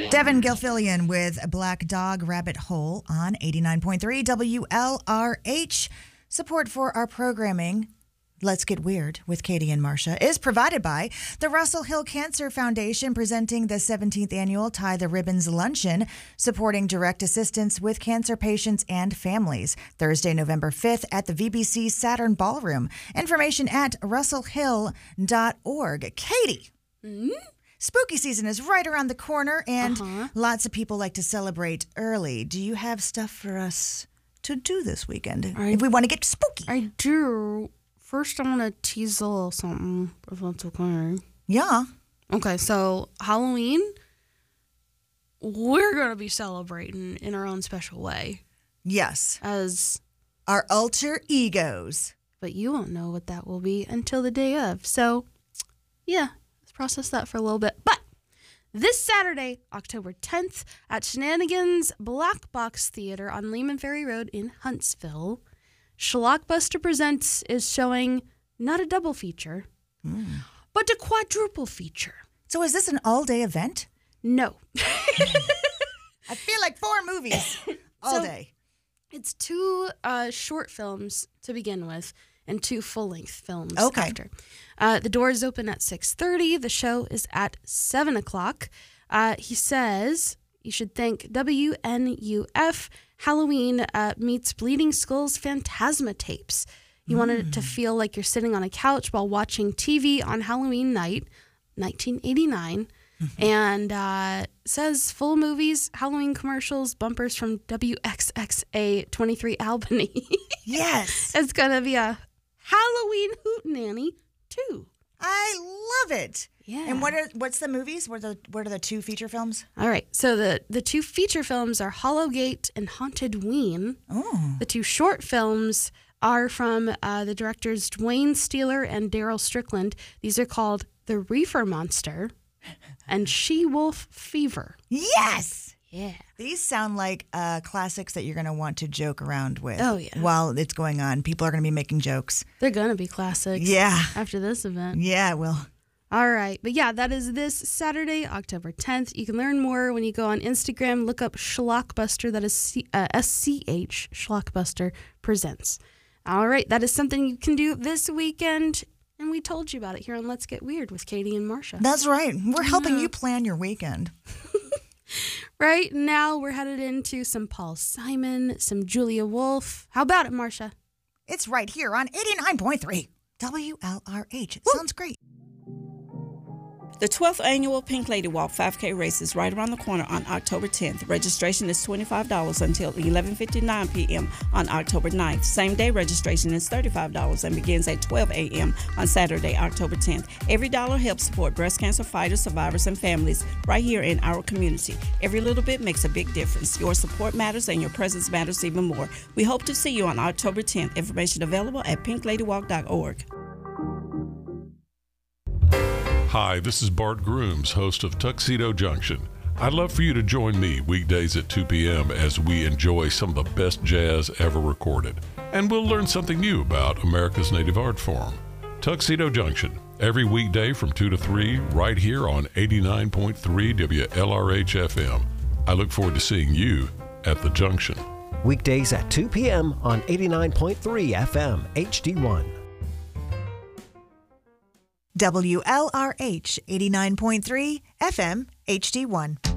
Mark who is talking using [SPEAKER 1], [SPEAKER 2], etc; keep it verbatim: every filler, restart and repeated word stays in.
[SPEAKER 1] Devin Gilfillian with Black Dog Rabbit Hole on eighty-nine point three W L R H. Support for our programming, Let's Get Weird with Katie and Marcia, is provided by the Russell Hill Cancer Foundation, presenting the seventeenth annual Tie the Ribbons Luncheon, supporting direct assistance with cancer patients and families. Thursday, November fifth at the V B C Saturn Ballroom. Information at russell hill dot org. Katie, mm-hmm. Spooky season is right around the corner, and uh-huh. lots of people like to celebrate early. Do you have stuff for us to do this weekend I, if we want to get spooky?
[SPEAKER 2] I do. First, I want to tease a little something, if that's okay.
[SPEAKER 1] Yeah.
[SPEAKER 2] Okay, so Halloween, we're going to be celebrating in our own special way.
[SPEAKER 1] Yes.
[SPEAKER 2] As
[SPEAKER 1] our alter egos.
[SPEAKER 2] But you won't know what that will be until the day of. So, yeah, let's process that for a little bit. But this Saturday, October tenth, at Shenanigans Black Box Theater on Lehman Ferry Road in Huntsville, Schlockbuster Presents is showing not a double feature, mm. but a quadruple feature.
[SPEAKER 1] So is this an all-day event?
[SPEAKER 2] No.
[SPEAKER 1] I feel like four movies all
[SPEAKER 2] so
[SPEAKER 1] day.
[SPEAKER 2] It's two uh, short films to begin with and two full-length films
[SPEAKER 1] okay.
[SPEAKER 2] after. Uh, the doors open at six thirty. The show is at seven o'clock. Uh, he says you should thank W N U F Halloween uh, meets Bleeding Skulls Phantasma tapes. You mm. wanted it to feel like you're sitting on a couch while watching T V on Halloween night, nineteen eighty-nine. Mm-hmm. And uh, says full movies, Halloween commercials, bumpers from W X X A twenty-three Albany.
[SPEAKER 1] Yes.
[SPEAKER 2] It's going to be a Halloween hootenanny, too.
[SPEAKER 1] I love it.
[SPEAKER 2] Yeah.
[SPEAKER 1] And what are what's the movies? What are the what are the two feature films?
[SPEAKER 2] All right. So the, the two feature films are Hollowgate and Haunted Ween.
[SPEAKER 1] Oh.
[SPEAKER 2] The two short films are from uh, the directors Dwayne Steeler and Daryl Strickland. These are called The Reefer Monster and She-Wolf Fever.
[SPEAKER 1] Yes.
[SPEAKER 2] Yeah.
[SPEAKER 1] These sound like uh, classics that you're going to want to joke around with.
[SPEAKER 2] Oh, yeah.
[SPEAKER 1] While it's going on. People are going to be making jokes.
[SPEAKER 2] They're going to be classics.
[SPEAKER 1] Yeah.
[SPEAKER 2] After this event.
[SPEAKER 1] Yeah, it will.
[SPEAKER 2] All right. But yeah, that is this Saturday, October tenth. You can learn more when you go on Instagram. Look up Schlockbuster. That is C- uh, S C H, Schlockbuster Presents. All right. That is something you can do this weekend. And we told you about it here on Let's Get Weird with Katie and Marcia.
[SPEAKER 1] That's right. We're helping
[SPEAKER 2] yeah.
[SPEAKER 1] you plan your weekend.
[SPEAKER 2] Right now, we're headed into some Paul Simon, some Julia Wolf. How about it, Marcia?
[SPEAKER 1] It's right here on eighty-nine point three W L R H. It
[SPEAKER 2] Woo.
[SPEAKER 1] Sounds great.
[SPEAKER 3] The twelfth Annual Pink Lady Walk five K race is right around the corner on October tenth. Registration is twenty-five dollars until eleven fifty-nine p.m. on October ninth. Same-day registration is thirty-five dollars and begins at twelve a.m. on Saturday, October tenth. Every dollar helps support breast cancer fighters, survivors, and families right here in our community. Every little bit makes a big difference. Your support matters, and your presence matters even more. We hope to see you on October tenth. Information available at pink lady walk dot org.
[SPEAKER 4] Hi, this is Bart Grooms, host of Tuxedo Junction. I'd love for you to join me weekdays at two p.m. as we enjoy some of the best jazz ever recorded. And we'll learn something new about America's native art form. Tuxedo Junction, every weekday from two to three, right here on eighty-nine point three W L R H F M. I look forward to seeing you at the Junction.
[SPEAKER 5] Weekdays at two p.m. on eighty-nine point three F M H D one.
[SPEAKER 1] W L R H eighty-nine point three F M H D one.